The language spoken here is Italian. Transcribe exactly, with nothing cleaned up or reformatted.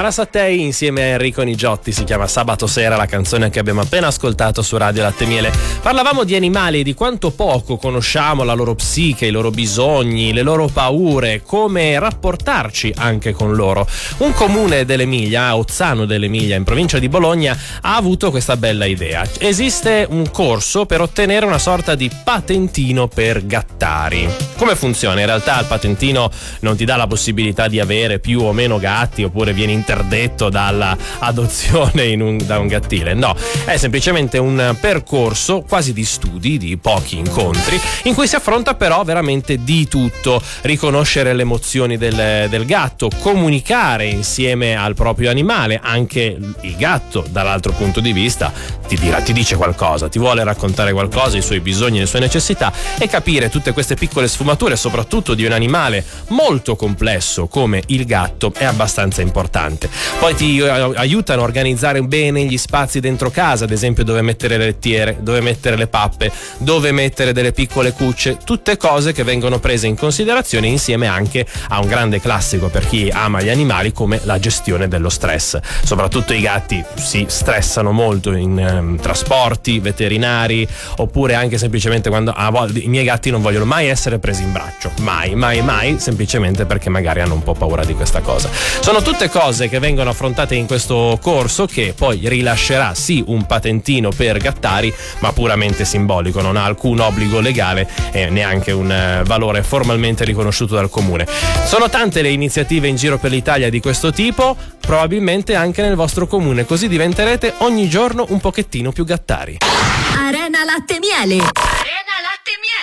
Mara Sattei insieme a Enrico Nigiotti, si chiama Sabato Sera la canzone che abbiamo appena ascoltato su Radio Latte Miele. Parlavamo di animali e di quanto poco conosciamo la loro psiche, i loro bisogni, le loro paure, come rapportarci anche con loro. Un comune dell'Emilia, Ozzano dell'Emilia in provincia di Bologna, ha avuto questa bella idea. Esiste un corso per ottenere una sorta di patentino per gattari. Come funziona? In realtà il patentino non ti dà la possibilità di avere più o meno gatti, oppure viene interdetto dalla adozione in un, da un gattile. No, è semplicemente un percorso quasi di studi, di pochi incontri, in cui si affronta però veramente di tutto: riconoscere le emozioni del, del gatto, comunicare insieme al proprio animale, anche il gatto dall'altro punto di vista ti dirà, ti dice qualcosa, ti vuole raccontare qualcosa, i suoi bisogni, le sue necessità, e capire tutte queste piccole sfumature, soprattutto di un animale molto complesso come il gatto, è abbastanza importante. Poi ti aiutano a organizzare bene gli spazi dentro casa, ad esempio dove mettere le lettiere, dove mettere le pappe, dove mettere delle piccole cucce, tutte cose che vengono prese in considerazione insieme anche a un grande classico per chi ama gli animali come la gestione dello stress. Soprattutto i gatti si stressano molto in ehm, trasporti, veterinari, oppure anche semplicemente quando a volte i miei gatti non vogliono mai essere presi in braccio, mai, mai, mai, semplicemente perché magari hanno un po' paura di questa cosa. Sono tutte cose che vengono affrontate in questo corso, che poi rilascerà sì un patentino per gattari, ma puramente simbolico, non ha alcun obbligo legale e neanche un uh, valore formalmente riconosciuto dal comune. Sono tante le iniziative in giro per l'Italia di questo tipo, probabilmente anche nel vostro comune, così diventerete ogni giorno un pochettino più gattari. Arena Latte Miele. Arena Latte Miele.